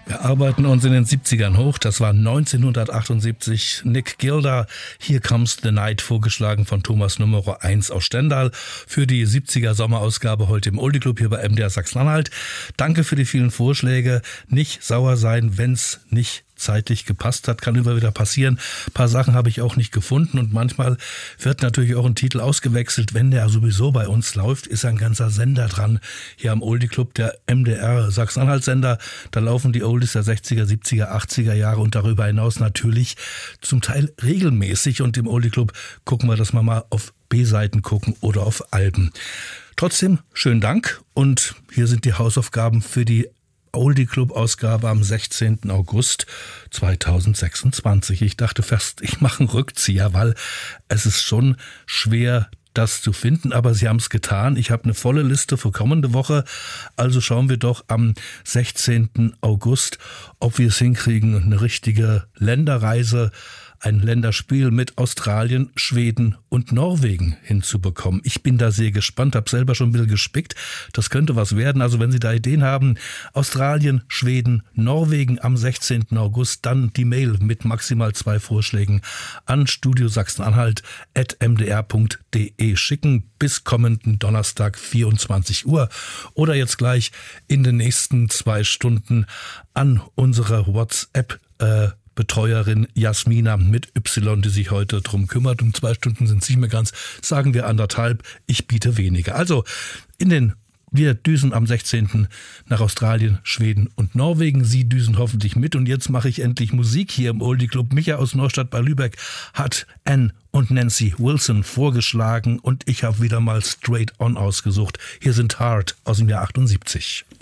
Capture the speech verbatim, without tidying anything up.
Wir arbeiten uns in den siebzigern hoch. Das war neunzehnhundertachtundsiebzig. Nick Gilder, Here Comes the Night, vorgeschlagen von Thomas Nummer eins aus Stendal für die siebziger Sommerausgabe heute im Oldie Club hier bei M D R Sachsen-Anhalt. Danke für die vielen Vorschläge. Nicht sauer sein, wenn's nicht zeitlich gepasst hat, kann immer wieder passieren. Ein paar Sachen habe ich auch nicht gefunden und manchmal wird natürlich auch ein Titel ausgewechselt. Wenn der sowieso bei uns läuft, ist ein ganzer Sender dran. Hier am Oldie Club, der M D R Sachsen-Anhalt-Sender, da laufen die Oldies der sechziger, siebziger, achtziger Jahre und darüber hinaus natürlich zum Teil regelmäßig. Und im Oldie Club gucken wir, dass wir mal auf B-Seiten gucken oder auf Alben. Trotzdem, schönen Dank und hier sind die Hausaufgaben für die Oldie Club Ausgabe am sechzehnten August zweitausendsechsundzwanzig. Ich dachte fast, ich mache einen Rückzieher, weil es ist schon schwer, das zu finden, aber sie haben es getan. Ich habe eine volle Liste für kommende Woche, also schauen wir doch am sechzehnten August, ob wir es hinkriegen, eine richtige Länderreise, ein Länderspiel mit Australien, Schweden und Norwegen hinzubekommen. Ich bin da sehr gespannt, habe selber schon ein bisschen gespickt. Das könnte was werden. Also wenn Sie da Ideen haben, Australien, Schweden, Norwegen am sechzehnten August, dann die Mail mit maximal zwei Vorschlägen an studio sachsen-anhalt at m d r punkt d e schicken bis kommenden Donnerstag vierundzwanzig Uhr oder jetzt gleich in den nächsten zwei Stunden an unsere WhatsApp äh, Betreuerin Jasmina mit Y, die sich heute drum kümmert. Um zwei Stunden sind es nicht mehr ganz, sagen wir anderthalb. Ich biete weniger. Also in den wir düsen am sechzehnten nach Australien, Schweden und Norwegen. Sie düsen hoffentlich mit. Und jetzt mache ich endlich Musik hier im Oldie Club. Micha aus Neustadt bei Lübeck hat Anne und Nancy Wilson vorgeschlagen und ich habe wieder mal Straight On ausgesucht. Hier sind Hard aus dem Jahr achtundsiebzig.